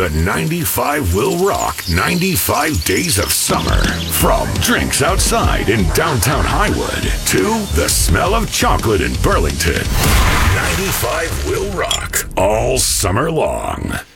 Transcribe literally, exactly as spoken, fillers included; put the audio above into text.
The ninety-five will rock ninety-five days of summer. From drinks outside in downtown Highwood to the smell of chocolate in Burlington. ninety-five will rock all summer long.